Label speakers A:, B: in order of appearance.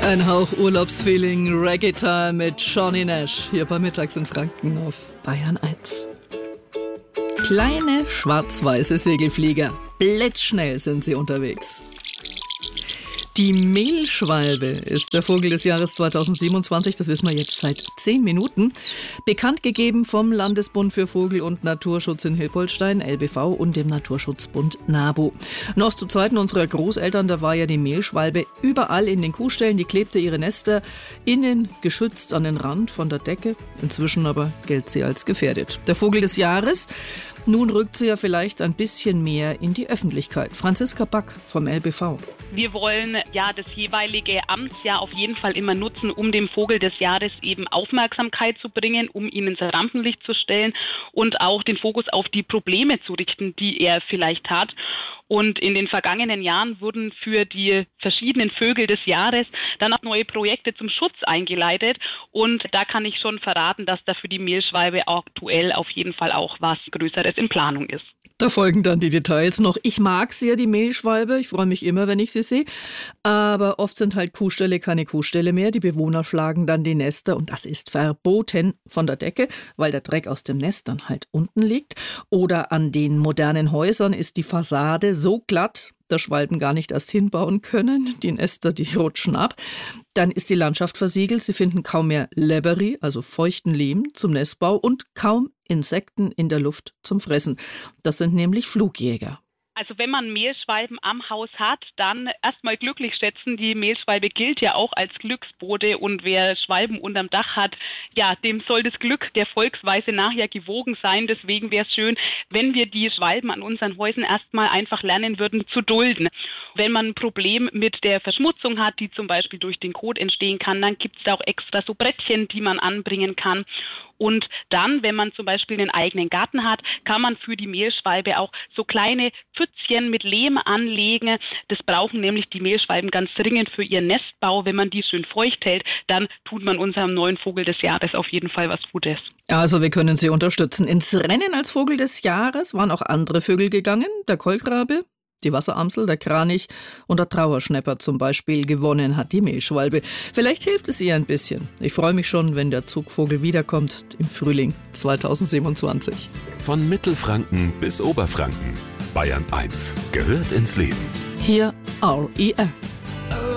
A: Ein Hauch Urlaubsfeeling, Reggae-Time mit Johnny Nash, hier bei Mittags in Franken auf Bayern 1. Kleine schwarz-weiße Segelflieger, blitzschnell sind sie unterwegs. Die Mehlschwalbe ist der Vogel des Jahres 2027, das wissen wir jetzt seit 10 Minuten. Bekannt gegeben vom Landesbund für Vogel- und Naturschutz in Hilpoltstein, LBV, und dem Naturschutzbund NABU. Noch zu Zeiten unserer Großeltern, da war ja die Mehlschwalbe überall in den Kuhställen, die klebte ihre Nester innen geschützt an den Rand von der Decke. Inzwischen aber gilt sie als gefährdet. Der Vogel des Jahres, nun rückt sie ja vielleicht ein bisschen mehr in die Öffentlichkeit. Franziska Back vom LBV.
B: Wir wollen ja das jeweilige Amtsjahr auf jeden Fall immer nutzen, um dem Vogel des Jahres eben Aufmerksamkeit zu bringen, um ihn ins Rampenlicht zu stellen und auch den Fokus auf die Probleme zu richten, die er vielleicht hat. Und in den vergangenen Jahren wurden für die verschiedenen Vögel des Jahres dann auch neue Projekte zum Schutz eingeleitet. Und da kann ich schon verraten, dass da für die Mehlschwalbe aktuell auf jeden Fall auch was Größeres in Planung ist.
A: Da folgen dann die Details noch. Ich mag sehr die Mehlschwalbe. Ich freue mich immer, wenn ich sie sehe. Aber oft sind halt Kuhställe keine Kuhställe mehr. Die Bewohner schlagen dann die Nester und das ist verboten von der Decke, weil der Dreck aus dem Nest dann halt unten liegt. Oder an den modernen Häusern ist die Fassade so glatt, dass Schwalben gar nicht erst hinbauen können. Die Nester, die rutschen ab. Dann ist die Landschaft versiegelt. Sie finden kaum mehr Lebbery, also feuchten Lehm zum Nestbau, und kaum Insekten in der Luft zum Fressen. Das sind nämlich Flugjäger.
B: Also wenn man Mehlschwalben am Haus hat, dann erstmal glücklich schätzen. Die Mehlschwalbe gilt ja auch als Glücksbote und wer Schwalben unterm Dach hat, ja, dem soll das Glück der Volksweise nach ja gewogen sein. Deswegen wäre es schön, wenn wir die Schwalben an unseren Häusern erstmal einfach lernen würden zu dulden. Wenn man ein Problem mit der Verschmutzung hat, die zum Beispiel durch den Kot entstehen kann, dann gibt es da auch extra so Brettchen, die man anbringen kann. Und dann, wenn man zum Beispiel einen eigenen Garten hat, kann man für die Mehlschwalbe auch so kleine Pfützchen mit Lehm anlegen. Das brauchen nämlich die Mehlschwalben ganz dringend für ihren Nestbau. Wenn man die schön feucht hält, dann tut man unserem neuen Vogel des Jahres auf jeden Fall was Gutes.
A: Also wir können sie unterstützen. Ins Rennen als Vogel des Jahres waren auch andere Vögel gegangen. Der Kolkrabe, die Wasseramsel, der Kranich und der Trauerschnäpper zum Beispiel. Gewonnen hat die Mehlschwalbe. Vielleicht hilft es ihr ein bisschen. Ich freue mich schon, wenn der Zugvogel wiederkommt im Frühling 2027.
C: Von Mittelfranken bis Oberfranken. Bayern 1 gehört ins Leben.
A: Hier RER.